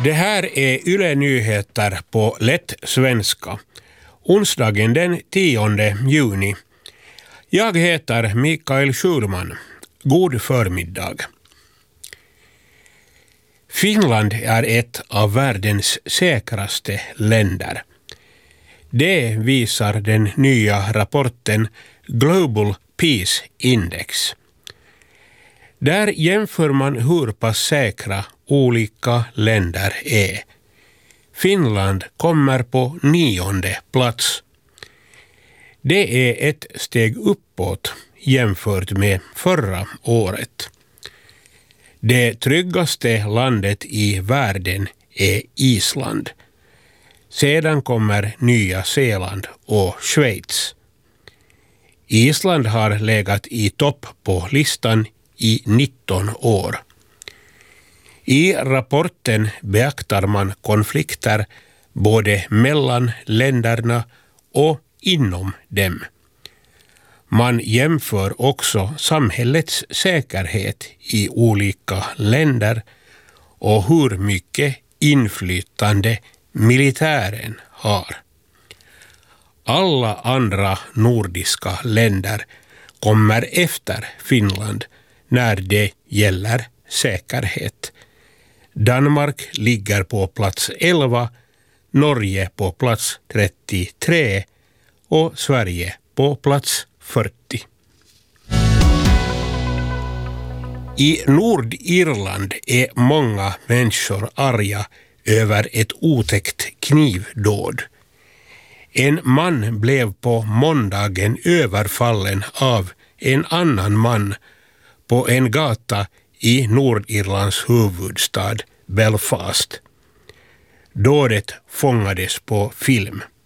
Det här är Yle Nyheter på lätt svenska. Onsdagen den 10 juni. Jag heter Mikael Schulman. God förmiddag. Finland är ett av världens säkraste länder. Det visar den nya rapporten Global Peace Index. Där jämför man hur pass säkra olika länder är. Finland kommer på 9:e plats. Det är ett steg uppåt jämfört med förra året. Det tryggaste landet i världen är Island. Sedan kommer Nya Zeeland och Schweiz. Island har legat i topp på listan i 19 år. I rapporten beaktar man konflikter både mellan länderna och inom dem. Man jämför också samhällets säkerhet i olika länder och hur mycket inflytande militären har. Alla andra nordiska länder kommer efter Finland när det gäller säkerhet. Danmark ligger på plats 11, Norge på plats 33 och Sverige på plats 40. I Nordirland är många människor arga över ett otäckt knivdåd. En man blev på måndagen överfallen av en annan man på en gata i Nordirlands huvudstad Belfast. Dådet fångades på film.